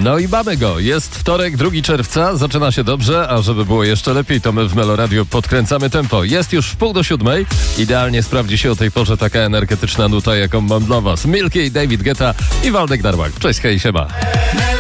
No i mamy go. Jest wtorek, 2 czerwca. Zaczyna się dobrze, a żeby było jeszcze lepiej, to my w Melo Radio podkręcamy tempo. Jest już 6:30. Idealnie sprawdzi się o tej porze taka energetyczna nuta, jaką mam dla was. Milky, David Guetta i Waldek Darłak. Cześć, hej, siema.